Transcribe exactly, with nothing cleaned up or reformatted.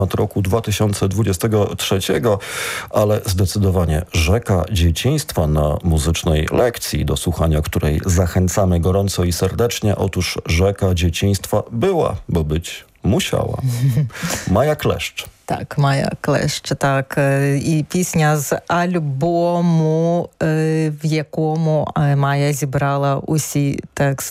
od roku dwa tysiące dwudziestego trzeciego, ale zdecydowanie rzeka dzieciństwa na muzycznej lekcji, do słuchania której zachęcamy gorąco i serdecznie. Otóż rzeka dzieciństwa była, bo być musiała. Maja Kleszcz. Так, Майя Клещ, так. І пісня з альбому, в якому Майя зібрала усі тексти